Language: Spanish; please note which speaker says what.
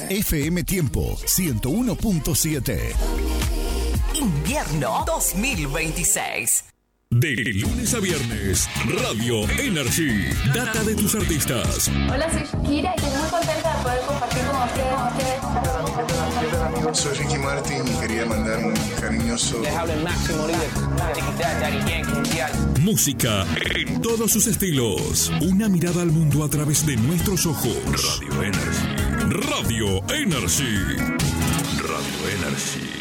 Speaker 1: FM Tiempo 101.7.
Speaker 2: Invierno 2026.
Speaker 3: De lunes a viernes, Radio Energy. Data de tus artistas.
Speaker 4: Hola, soy Shakira y estoy muy contenta de poder compartir con ustedes.
Speaker 5: Soy Ricky Martin y quería mandar un cariñoso...
Speaker 6: Les habla el máximo líder.
Speaker 3: Música en todos sus estilos. Una mirada al mundo a través de nuestros ojos. Radio Energy. Radio Energy. Radio Energy.